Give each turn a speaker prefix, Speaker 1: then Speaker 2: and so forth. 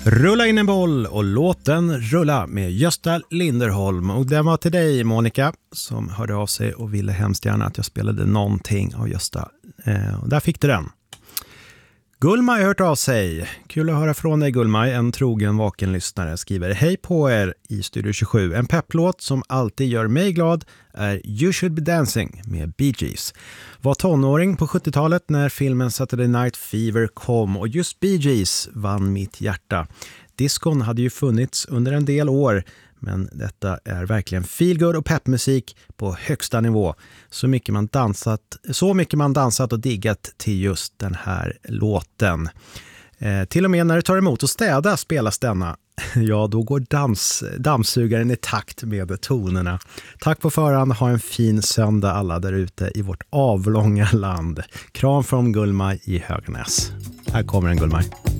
Speaker 1: Rulla in en boll och låt den rulla med Gösta Linderholm. Och den var till dig, Monica, som hörde av sig och ville hemskt gärna att jag spelade någonting av Gösta. Och där fick du den. Gulmaj har hört av sig. Kul att höra från dig, Gulmaj. En trogen vakenlyssnare skriver: hej på er i Studio 27. En pepplåt som alltid gör mig glad är You Should Be Dancing med Bee Gees. Var tonåring på 70-talet när filmen Saturday Night Fever kom och just Bee Gees vann mitt hjärta. Diskon hade ju funnits under en del år, men detta är verkligen feelgood och peppmusik på högsta nivå. Så mycket man dansat och diggat till just den här låten. Till och med när det tar emot att städa spelas denna. Ja, då går dammsugaren i takt med tonerna. Tack på förhand, ha en fin söndag alla där ute i vårt avlånga land. Kram från Gulmaj i Högnäs. Här kommer en, Gulmaj.